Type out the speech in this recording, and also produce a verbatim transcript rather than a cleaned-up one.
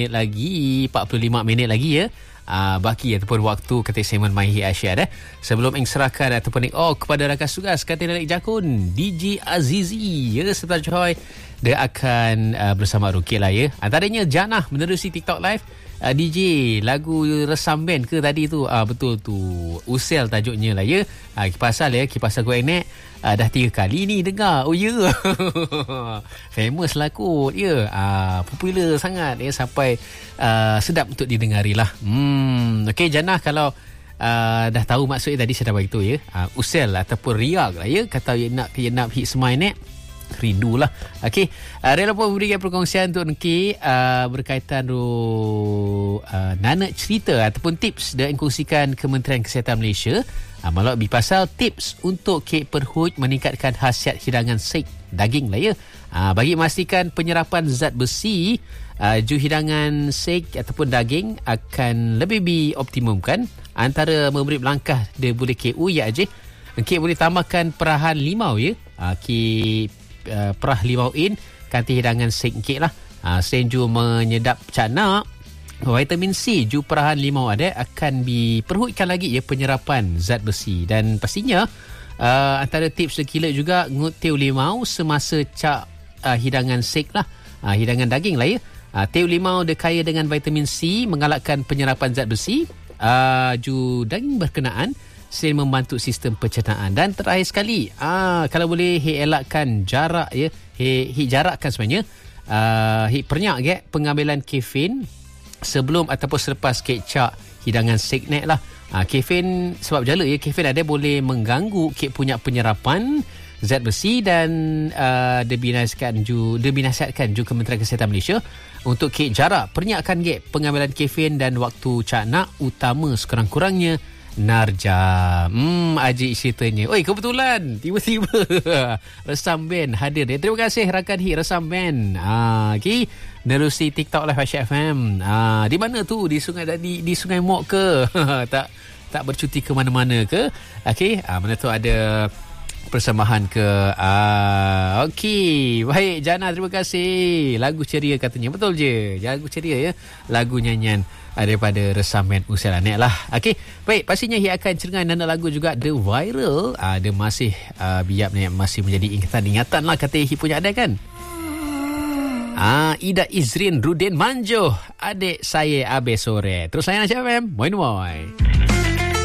lagi empat puluh lima minit lagi ya. Uh, baki ataupun waktu ketika segmen My Hit Asyad eh. Sebelum ing serahkan ataupun ing oh kepada rakan tugas kata Delik Jakun D J Azizi ya serta Joy dia akan uh, bersama Rukit lah ya. Antaranya Janah menerusi TikTok live. uh, D J lagu resam band ke tadi tu? Ah uh, betul tu. Usel tajuknya lah ya. Uh, Kipasal ya, Kipasal Kuat Net uh, dah tiga kali ni dengar. Oh ya. Yeah. Famous lah kot ya. Uh, popular sangat ya sampai uh, sedap untuk didengari lah. Hmm okey Janah kalau Uh, dah tahu maksudnya tadi saya dah beritahu ya. Uh, usel ataupun riak lah ya. Kata yang nak yang nak hit semai net. Rindulah. Okey. Uh, Rela pun memberikan perkongsian untuk Nki uh, berkaitan ru uh, nana cerita ataupun tips dan kongsikan Kementerian Kesihatan Malaysia. Uh, malah lebih pasal tips untuk kek perhut meningkatkan khasiat hidangan steak daging lah ya. Uh, bagi memastikan penyerapan zat besi uh, ju hidangan steak ataupun daging akan lebih dioptimumkan. Antara memberi langkah dia boleh K U ya aje. Kek boleh tambahkan perahan limau ya. Uh, kek uh, perah limau in kanti hidangan steak kek lah. Uh, selain ju menyedap cana, vitamin C ju perahan limau ada akan diperhutkan lagi ya penyerapan zat besi. Dan pastinya uh, antara tips sekila juga ngutiu limau semasa cak uh, hidangan steak lah. Uh, hidangan daging lah ya. Uh, tiu limau dia kaya dengan vitamin C mengalakkan penyerapan zat besi. Uh, ju daging berkenaan selain membantu sistem pencernaan. Dan terakhir sekali uh, kalau boleh he elakkan jarak ya, he, he jarakkan sebenarnya uh, he pernyak ke pengambilan kafein sebelum ataupun selepas kecak hidangan steak net lah. uh, kafein sebab jala ya, kafein ada boleh mengganggu kek punya penyerapan zat besi. Dan uh, dibinasihatkan ju dibinasihatkan ju Kementerian Kesihatan Malaysia untuk kek jarak pernyakkan kek pengambilan kafein dan waktu cak nak utama sekurang-kurangnya Narja. Hmm aji ceritanya. Oi kebetulan tiba-tiba Resam Band hadir dia. Terima kasih rakan Hit Resam Band. Ah okey, nerusi TikTok Live Asyik F M. Ah di mana tu? Di Sungai di, di Sungai Mok ke? tak tak bercuti ke mana-mana ke? Okey, ah mana tu ada persembahan ke ah okey baik Jana, terima kasih. Lagu ceria katanya, betul je, lagu ceria ya, lagu nyanyian daripada Resam Band Usel Anek lah. Okey baik, pastinya ia akan cengang nana lagu juga The Viral. ah, dia masih ah, biap ni masih menjadi ingatan-ingatan lah kata ia punya ada kan. Ah Ida Izrin Rudin Manjo, adik saya Abe Sore. Terus saya nak cakap Moin Moin.